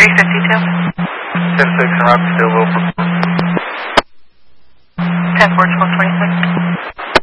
352. 10-6 and Rock, still will. 10-4, 1226.